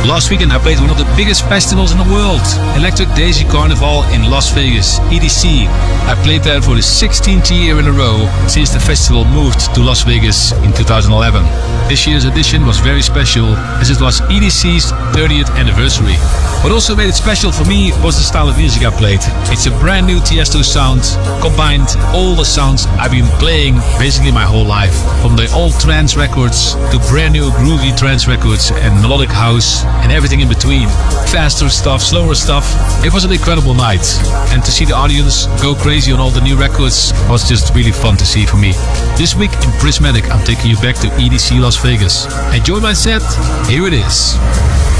Last weekend I played one of the biggest festivals in the world, Electric Daisy Carnival in Las Vegas, EDC. I played there for the 16th year in a row since the festival moved to Las Vegas in 2011. This year's edition was very special as it was EDC's 30th anniversary. What also made it special for me was the style of music I played. It's a brand new Tiesto sound, combined all the sounds I've been playing basically my whole life. From the old trance records to brand new groovy trance records and melodic house and everything in between. Faster stuff, slower stuff. It was an incredible night. And to see the audience go crazy on all the new records was just really fun to see for me. This week in Prismatic, I'm taking you back to EDC Las Vegas. Enjoy my set. Here it is.